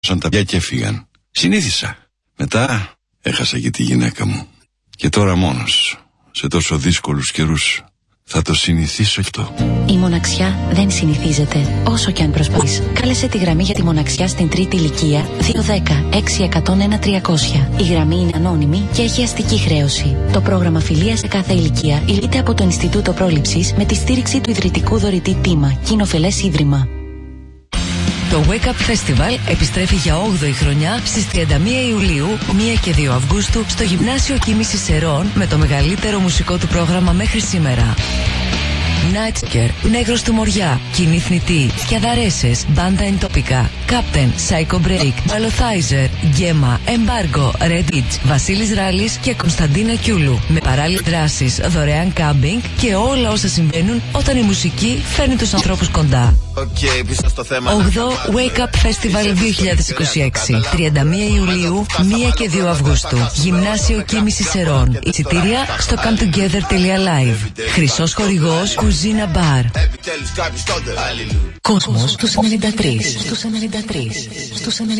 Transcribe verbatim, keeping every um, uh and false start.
σαν τα πια και έφυγαν. Συνήθισα. Μετά έχασα και τη γυναίκα μου. Και τώρα μόνος, σε τόσο δύσκολους καιρούς, θα το συνηθίσω αυτό. Η μοναξιά δεν συνηθίζεται, όσο και αν προσπαθείς. Κάλεσε τη γραμμή για τη μοναξιά στην τρίτη ηλικία δύο ένα μηδέν έξι ένα μηδέν ένα τριακόσια. Η γραμμή είναι ανώνυμη και έχει αστική χρέωση. Το πρόγραμμα φιλίας σε κάθε ηλικία υλείται από το Ινστιτούτο Πρόληψης με τη στήριξη του ιδρυτικού δωρητή Τίμα, Κοινοφελές Ίδρυμα. Το Wake Up Festival επιστρέφει για όγδοη χρονιά στις τριάντα μία Ιουλίου, πρώτη και δύο Αυγούστου στο Γυμνάσιο Κίνησης Σερών με το μεγαλύτερο μουσικό του πρόγραμμα μέχρι σήμερα. Νάιτσκερ, Νέγρος του Μοριά, Κοινή Θνητή, Σκιαδαρέσες, Μπάντα Εντόπικα, Κάπτεν, Psycho Break, Μπαλοθάιζερ, Γκέμα, Εμπάργκο, Red Beach, Βασίλης Ράλης και Κωνσταντίνα Κιούλου. Με παράλληλες δράσεις, δωρεάν κάμπινγκ και όλα όσα συμβαίνουν όταν η μουσική φέρνει τους ανθρώπους κοντά. Okay, πίσω στο θέμα. όγδοο Wake Up Festival δύο χιλιάδες είκοσι έξι, τριάντα μία Ιουλίου, πρώτη και δύο Αυγούστου. Γυμνάσιο Κίνησης Σερών. Εισιτήρια στο come together τελεία live. Χρυσός χορηγός Κουζίνα Μπαρ. Κόσμος στους ενενήντα τρία. Στους ενενήντα τρία. Στους ενενήντα τρία.